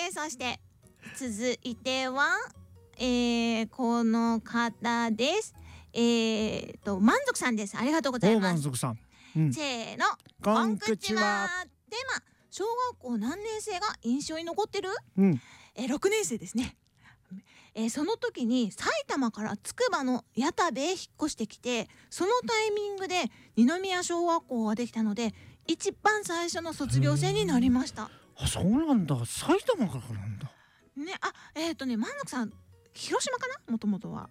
続いては、この方です。満足さんです。ありがとうございます。 満足さん、 せーの、 こんくちは。 テーマ、小学校何年生が印象に残ってる？6年生ですね。その時に埼玉からつくばの矢田部へ引っ越してきて、そのタイミングで二宮小学校ができたので一番最初の卒業生になりました。 あ、そうなんだ。埼玉からなんだね。満足さん広島かな、もともとは。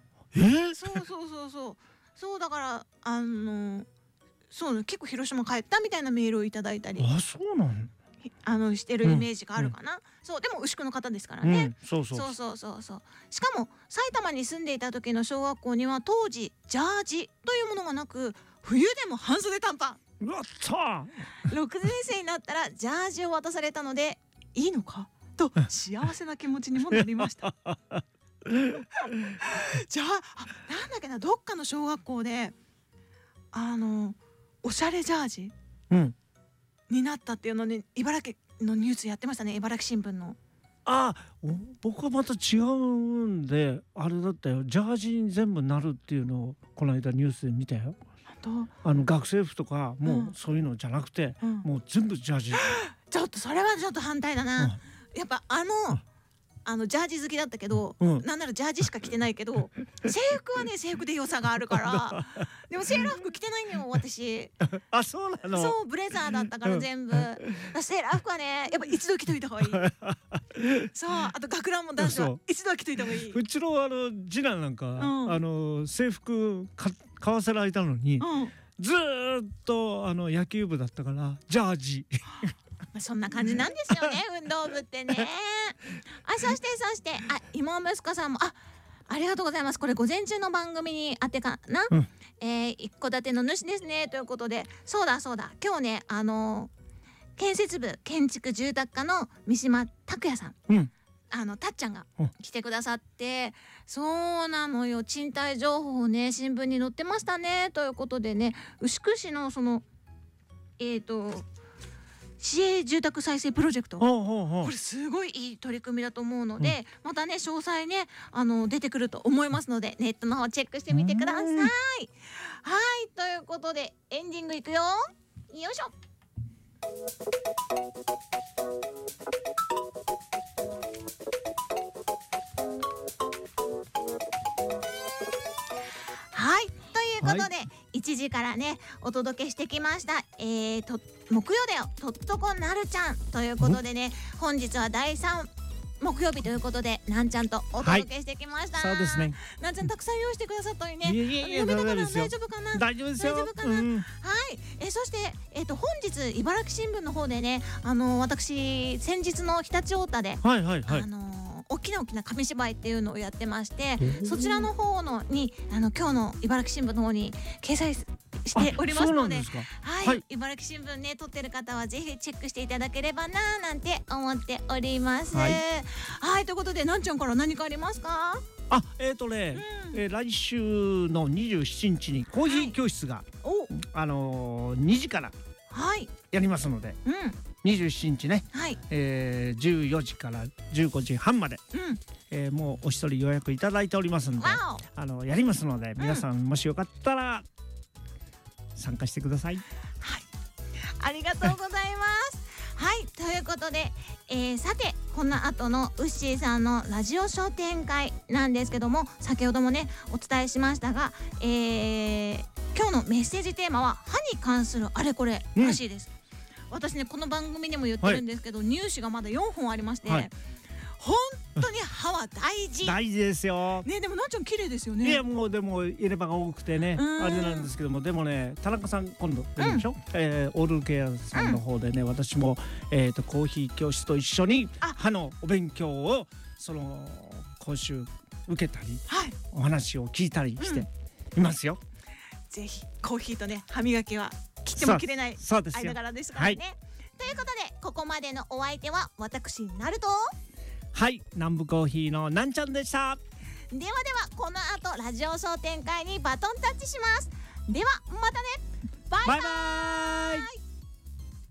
そうだからそう結構広島帰ったみたいなメールをいただいたり。 あ、そうなんしてるイメージがあるかな。そう、でも牛久の方ですからね。 そう。 しかも埼玉に住んでいた時の小学校には当時ジャージというものがなく、冬でも半袖短パン。 うわった 6年生になったらジャージを渡されたので、いいのかと幸せな気持ちにもなりました。じゃあなんだっけな、どっかの小学校でおしゃれジャージ、になったっていうのに茨城のニュースやってましたね。茨城新聞の。 僕はまた違うんであれだったよ。ジャージに全部なるっていうのをこの間ニュースで見たよ。学生服とかもうそういうのじゃなくて、もう全部ジャージ。 ちょっとそれはちょっと反対だな。やっぱジャージ好きだったけど、なんならジャージしか着てないけど、制服はね制服で良さがあるから。でもセーラー服着てないのよ私。 あ、そうなの。 そう、ブレザーだったから全部。セーラー服はねやっぱ一度着といた方がいい。そう、あと学ランも男子は一度は着といた方がいい。 うちの次男なんか、制服買わせられたのに、ずーっと野球部だったからジャージ。 そんな感じなんですよね運動部ってね。そして妹息子さんもありがとうございます。これ午前中の番組にあてかな、一戸建ての主ですねということで、そうだ今日ね建設部建築住宅課の三島拓也さん、たっちゃんが来てくださって、そうなのよ、賃貸情報をね新聞に載ってましたねということでね、牛久市のその市営住宅再生プロジェクト、これすごいいい取り組みだと思うので、またね詳細ね出てくると思いますので、ネットの方チェックしてみてください。はい、ということでエンディングいくよ。よいしょ。はい、ということで、1時からねお届けしてきました、木曜だよとっとこなるちゃんということでね、本日は第3木曜日ということでなんちゃんとお届けしてきました。 そうですね。 なんちゃんたくさん用意してくださったのにね、 読めながら大丈夫かな。 大丈夫ですよ。 はい、そして本日茨城新聞の方でね、私先日の常陸太田で大きな紙芝居っていうのをやってまして、そちらの方に今日の茨城新聞の方に掲載しておりますので、茨城新聞ね撮ってる方はぜひチェックしていただければななんて思っております。はい、ということでなんちゃんから何かありますか？ 来週の27日にコーヒー教室が2時からやりますので、27日ね、14時から15時半まで、もうお一人予約いただいておりますので、やりますので、皆さんもしよかったら参加してください。 ありがとうございます。ということで、さてこの後のウッシーさんのラジオ商店会なんですけども、先ほどもねお伝えしましたが、今日のメッセージテーマは歯に関するあれこれらしいです。私ねこの番組でも言ってるんですけど、乳歯がまだ4本ありまして、本当に歯は大事ですよね。でもなっちゃん綺麗ですよね。 いやもうでも入れ歯が多くてねあれなんですけども、でもね田中さん今度出るでしょ、オールケアさんの方でね、私もコーヒー教室と一緒に歯のお勉強を講習受けたり、お話を聞いたりしていますよ。ぜひコーヒーとね歯磨きは切っても切れない間柄ですからね。ということでここまでのお相手は私なると、南部コーヒーのなんちゃんでした。ではこの後ラジオ商店会にバトンタッチします。ではまたね、バイバイ。